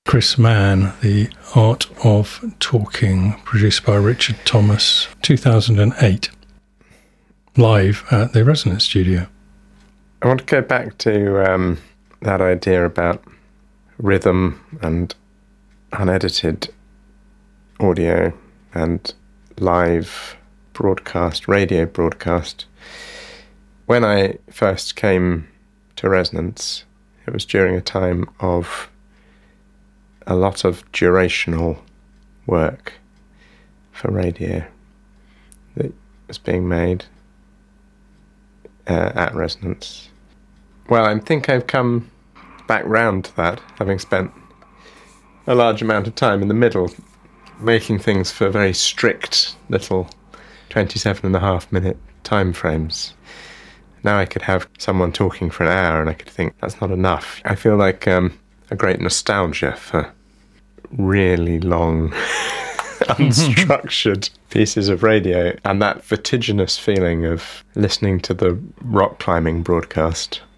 Chris Mann, The Art of Talking, produced by Richard Thomas, 2008, live at the Resonance Studio. I want to go back to that idea about rhythm and unedited audio and live broadcast, radio broadcast. When I first came to Resonance, it was during a time of a lot of durational work for radio that was being made at Resonance. Well, I think I've come back round to that, having spent a large amount of time in the middle making things for very strict little 27.5-minute time frames. Now I could have someone talking for an hour and I could think, that's not enough. I feel like a great nostalgia for really long, unstructured pieces of radio, and that vertiginous feeling of listening to the rock climbing broadcast